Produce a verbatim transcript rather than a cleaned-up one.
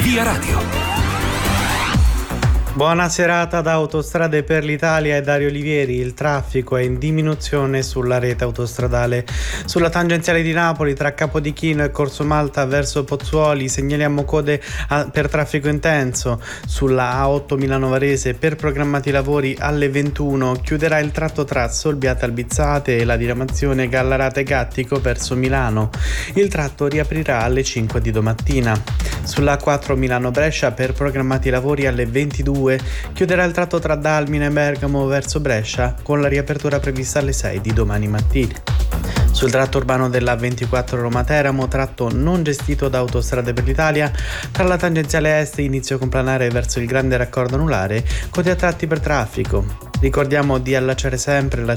Via Radio. Buona serata da Autostrade per l'Italia e Dario Olivieri. Il traffico è in diminuzione sulla rete autostradale. Sulla tangenziale di Napoli tra Capodichino e Corso Malta verso Pozzuoli segnaliamo code a, per traffico intenso. Sulla A otto Milano Varese per programmati lavori alle ventuno chiuderà il tratto tra Solbiate Albizzate e la diramazione Gallarate Gattico verso Milano. Il tratto riaprirà alle cinque di domattina. Sulla A quattro Milano Brescia per programmati lavori alle ventidue chiuderà il tratto tra Dalmine e Bergamo verso Brescia con la riapertura prevista alle sei di domani mattina. Sul tratto urbano della A ventiquattro Roma-Teramo, tratto non gestito da Autostrade per l'Italia, tra la tangenziale est inizio complanare verso il grande raccordo anulare, code a tratti per traffico. Ricordiamo di allacciare sempre la